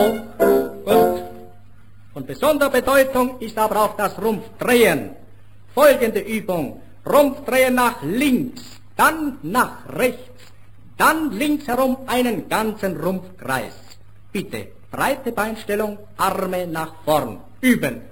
Gut. Von besonderer Bedeutung ist aber auch das Rumpfdrehen. Folgende Übung. Rumpfdrehen nach links, dann nach rechts, dann links herum einen ganzen Rumpfkreis. Bitte, breite Beinstellung, Arme nach vorn. Üben.